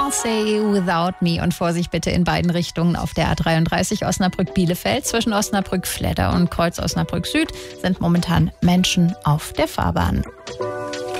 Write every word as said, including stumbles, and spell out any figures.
Can't Say Without Me und Vorsicht bitte in beiden Richtungen auf der A dreiunddreißig Osnabrück-Bielefeld. Zwischen Osnabrück-Fledder und Kreuz Osnabrück Süd sind momentan Menschen auf der Fahrbahn.